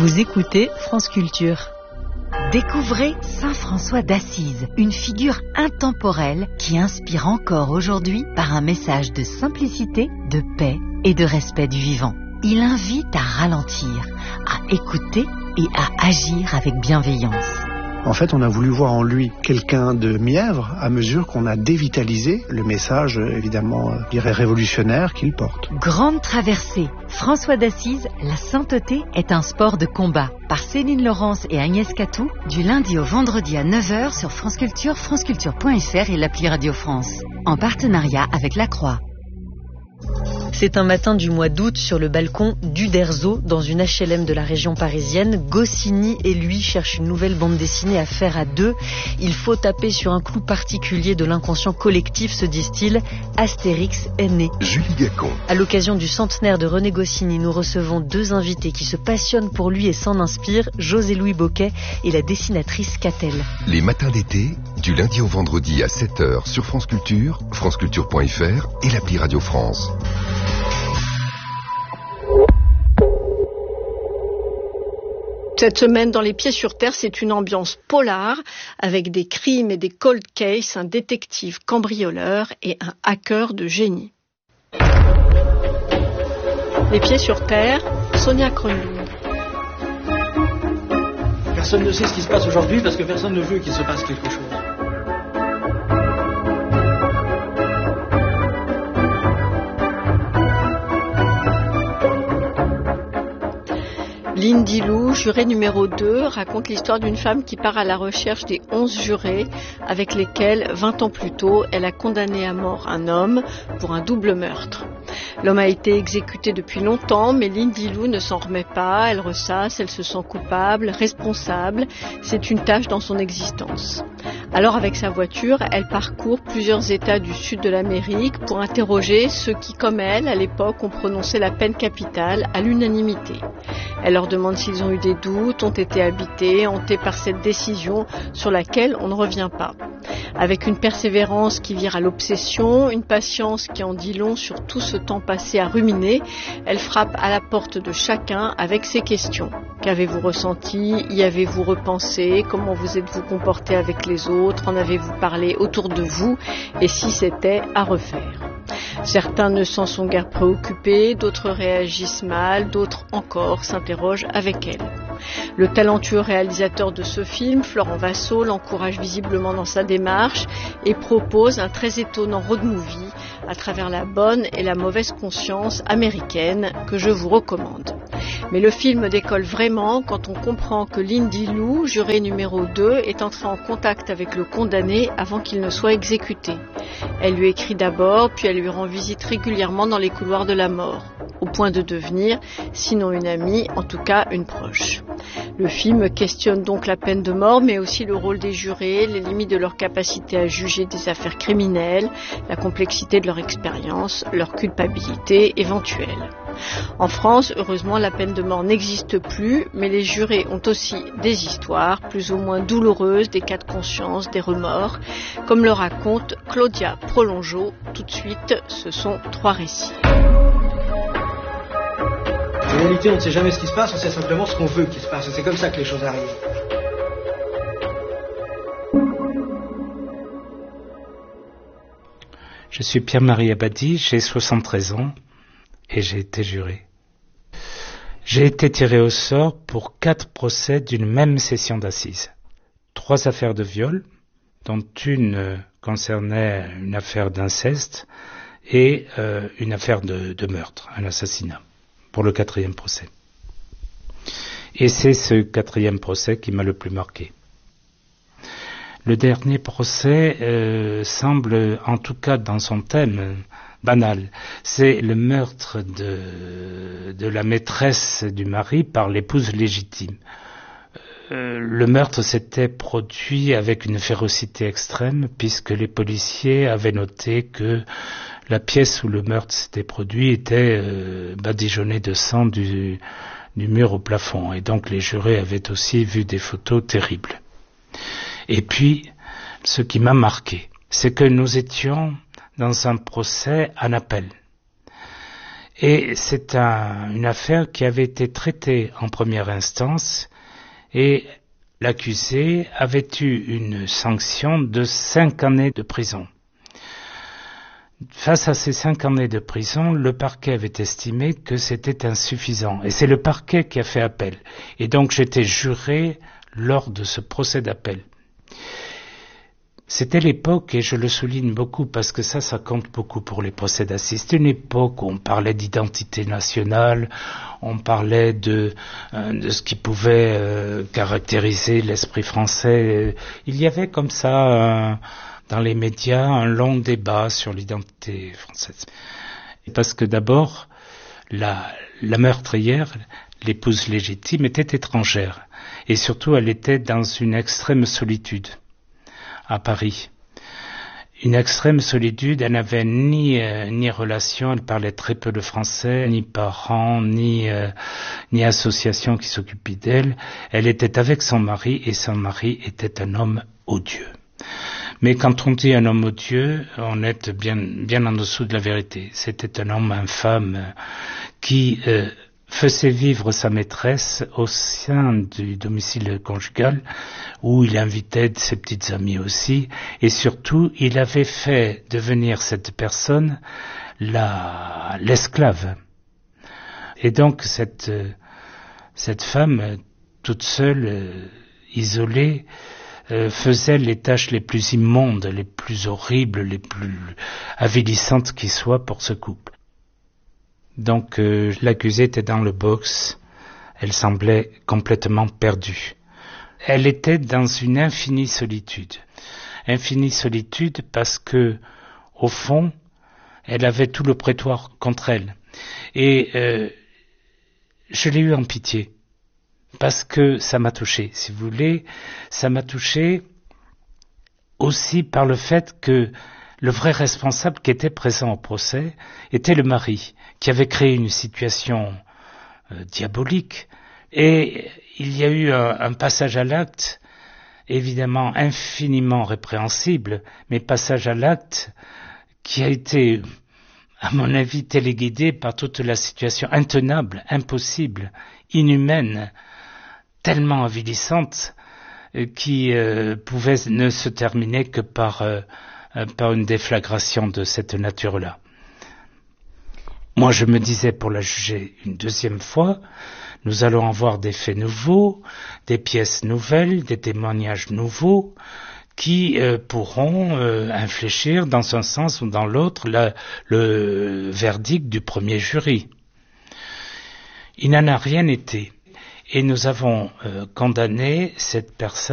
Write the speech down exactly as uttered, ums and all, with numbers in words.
Vous écoutez France Culture. Découvrez Saint François d'Assise, une figure intemporelle qui inspire encore aujourd'hui par un message de simplicité, de paix et de respect du vivant. Il invite à ralentir, à écouter et à agir avec bienveillance. En fait, on a voulu voir en lui quelqu'un de mièvre à mesure qu'on a dévitalisé le message, évidemment, je dirais révolutionnaire qu'il porte. Grande traversée. François d'Assise, la sainteté est un sport de combat. Par Céline Laurence et Agnès Catou, du lundi au vendredi à neuf heures sur France Culture, franceculture point f r et l'appli Radio France. En partenariat avec La Croix. C'est un matin du mois d'août sur le balcon d'Uderzo, dans une H L M de la région parisienne. Goscinny et lui cherchent une nouvelle bande dessinée à faire à deux. Il faut taper sur un clou particulier de l'inconscient collectif, se disent-ils. Astérix est né. Julie Gacon. À l'occasion du centenaire de René Goscinny, nous recevons deux invités qui se passionnent pour lui et s'en inspirent, José-Louis Bocquet et la dessinatrice Catel. Les matins d'été, du lundi au vendredi à sept heures sur France Culture, franceculture point f r et l'appli Radio France. Cette semaine, dans Les Pieds sur Terre, c'est une ambiance polar, avec des crimes et des cold cases, un détective cambrioleur et un hacker de génie. Les Pieds sur Terre, Sonia Kronlund. Personne ne sait ce qui se passe aujourd'hui parce que personne ne veut qu'il se passe quelque chose. Lindy Lou, jurée numéro deux, raconte l'histoire d'une femme qui part à la recherche des onze jurés avec lesquels, vingt ans plus tôt, elle a condamné à mort un homme pour un double meurtre. L'homme a été exécuté depuis longtemps, mais Lindy Lou ne s'en remet pas, elle ressasse, elle se sent coupable, responsable, c'est une tâche dans son existence. Alors avec sa voiture, elle parcourt plusieurs États du sud de l'Amérique pour interroger ceux qui, comme elle, à l'époque, ont prononcé la peine capitale à l'unanimité. Elle leur demande s'ils ont eu des doutes, ont été habités, hantés par cette décision sur laquelle on ne revient pas. Avec une persévérance qui vire à l'obsession, une patience qui en dit long sur tout ce temps passé à ruminer, elle frappe à la porte de chacun avec ces questions. Qu'avez-vous ressenti? Y avez-vous repensé? Comment vous êtes-vous comporté avec les autres? En avez-vous parlé autour de vous? Et si c'était à refaire? Certains ne s'en sont guère préoccupés, d'autres réagissent mal, d'autres encore s'interrogent avec elle. Le talentueux réalisateur de ce film, Florent Vassaux, l'encourage visiblement dans sa démarche et propose un très étonnant road movie à travers la bonne et la mauvaise conscience américaine que je vous recommande. Mais le film décolle vraiment quand on comprend que Lindy Lou, jurée numéro deux, est entrée en contact avec le condamné avant qu'il ne soit exécuté. Elle lui écrit d'abord, puis elle lui rend visite régulièrement dans les couloirs de la mort, au point de devenir, sinon une amie, en tout cas une proche. Le film questionne donc la peine de mort, mais aussi le rôle des jurés, les limites de leur capacité à juger des affaires criminelles, la complexité de leur expérience, leur culpabilité éventuelle. En France, heureusement, la peine de mort n'existe plus, mais les jurés ont aussi des histoires, plus ou moins douloureuses, des cas de conscience, des remords, comme le raconte Claudia Prolongeau. Tout de suite, ce sont trois récits. En réalité, on ne sait jamais ce qui se passe, on sait simplement ce qu'on veut qu'il se passe, et c'est comme ça que les choses arrivent. Je suis Pierre-Marie Abadie, j'ai soixante-treize ans et j'ai été juré. J'ai été tiré au sort pour quatre procès d'une même session d'assises. Trois affaires de viol, dont une concernait une affaire d'inceste et euh, une affaire de, de meurtre, un assassinat, pour le quatrième procès. Et c'est ce quatrième procès qui m'a le plus marqué. Le dernier procès euh, semble, en tout cas dans son thème, banal. C'est le meurtre de, de la maîtresse du mari par l'épouse légitime. Euh, le meurtre s'était produit avec une férocité extrême, puisque les policiers avaient noté que la pièce où le meurtre s'était produit était euh, badigeonnée de sang du, du mur au plafond. Et donc les jurés avaient aussi vu des photos terribles. Et puis, ce qui m'a marqué, c'est que nous étions dans un procès en appel. Et c'est un, une affaire qui avait été traitée en première instance et l'accusé avait eu une sanction de cinq années de prison. Face à ces cinq années de prison, le parquet avait estimé que c'était insuffisant. Et c'est le parquet qui a fait appel. Et donc j'étais juré lors de ce procès d'appel. C'était l'époque, et je le souligne beaucoup parce que ça, ça compte beaucoup pour les procès d'assises. C'était une époque où on parlait d'identité nationale, on parlait de, euh, de ce qui pouvait euh, caractériser l'esprit français. Il y avait comme ça, euh, dans les médias, un long débat sur l'identité française. Parce que d'abord, la, la meurtrière, l'épouse légitime, était étrangère. Et surtout, elle était dans une extrême solitude. À Paris. Une extrême solitude, elle n'avait ni euh, ni relation, elle parlait très peu le français, ni parents, ni euh, ni association qui s'occupait d'elle. Elle était avec son mari et son mari était un homme odieux. Mais quand on dit un homme odieux, on est bien bien en dessous de la vérité. C'était un homme infâme qui euh, faisait vivre sa maîtresse au sein du domicile conjugal où il invitait ses petites amies aussi et surtout il avait fait devenir cette personne la, l'esclave. Et donc cette, cette femme toute seule, euh, isolée, euh, faisait les tâches les plus immondes, les plus horribles, les plus avilissantes qui soient pour ce couple. Donc euh, l'accusée était dans le box, elle semblait complètement perdue. Elle était dans une infinie solitude. Infinie solitude parce que, au fond, elle avait tout le prétoire contre elle. Et euh, je l'ai eu en pitié, parce que ça m'a touché, si vous voulez. Ça m'a touché aussi par le fait que le vrai responsable qui était présent au procès était le mari, qui avait créé une situation euh, diabolique. Et il y a eu un, un passage à l'acte, évidemment infiniment répréhensible, mais passage à l'acte qui a été, à mon avis, téléguidé par toute la situation intenable, impossible, inhumaine, tellement avilissante, euh, qui euh, pouvait ne se terminer que par... Euh, par une déflagration de cette nature-là. Moi, je me disais pour la juger une deuxième fois, nous allons avoir des faits nouveaux, des pièces nouvelles, des témoignages nouveaux, qui euh, pourront euh, infléchir dans un sens ou dans l'autre la, le verdict du premier jury. Il n'en a rien été. Et nous avons euh, condamné cette personne